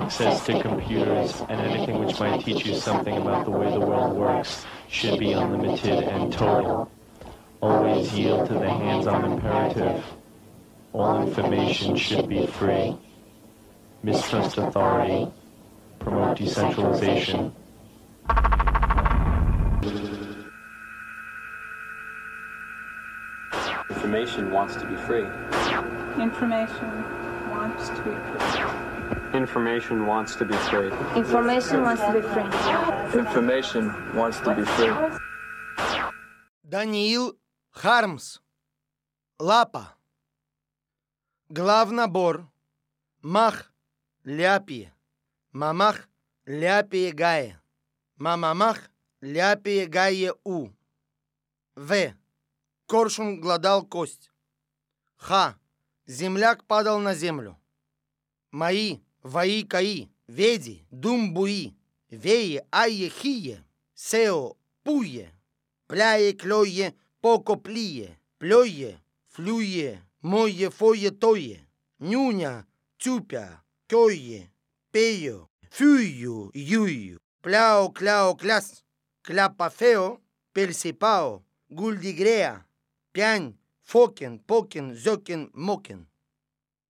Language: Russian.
access to computers and anything which might teach you something about the way the world works should be unlimited and total. Always yield to the hands-on imperative. All information should be free. Mistrust authority. Promote decentralization. Information wants to be free. Information wants to be free. Information wants to be free. Information wants to be free. Information wants to be free. Даниил Хармс. Лапа. Главнабор. Мах ляпи. Мамах ляпи гае. Мамамах ляпи гае у. В. Коршун глодал кость. Ха. Земляк падал на землю. Мои, вои каи, веди, думбуи, вее, айе, хие, сео, пуе, пляе, клёе, поко плие, плёе, флюе, мое, фое, тое, нюня, тюпя, кёе, пею, фюю, юю, пляо, кляо, кляс, кляпафео, персипао, гульдигреа, пянь, фокен, покен, зёкен, мокен.